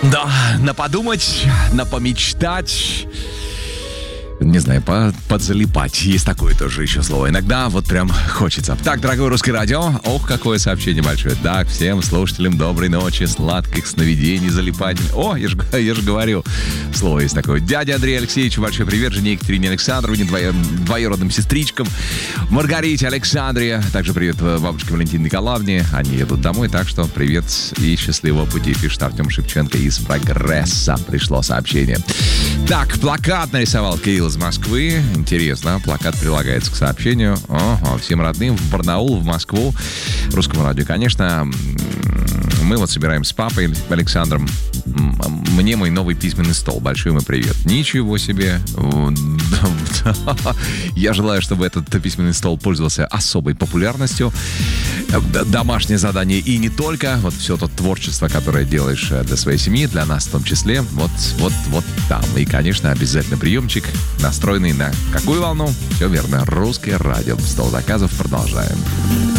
Да, на подумать, на помечтать. Не знаю, подзалипать. Есть такое тоже еще слово. Иногда вот прям хочется. Так, дорогое русское радио. Ох, какое сообщение большое. Так, всем слушателям доброй ночи, сладких сновидений, залипать. О, я же говорил. Слово есть такое. Дядя Андрей Алексеевич, большой привет. Жене Екатерине Александровне, двоюродным сестричкам. Маргарите, Александре. Также привет бабушке Валентине Николаевне. Они едут домой, так что привет и счастливого пути. Пишет Артем Шевченко из Прогресса. Пришло сообщение. Так, плакат нарисовал Кирилл из Москвы. Интересно, плакат прилагается к сообщению. Ого, всем родным в Барнаул, в Москву. Русскому радио, конечно. Мы вот собираем с папой Александром. Мне мой новый письменный стол. Большой ему привет. Ничего себе. Я желаю, чтобы этот письменный стол пользовался особой популярностью. Домашнее задание и не только. Вот все то творчество, которое делаешь для своей семьи, для нас в том числе. Вот там. И, конечно, обязательно приемчик, настроенный на какую волну? Все верно. Русское радио. Стол заказов. Продолжаем.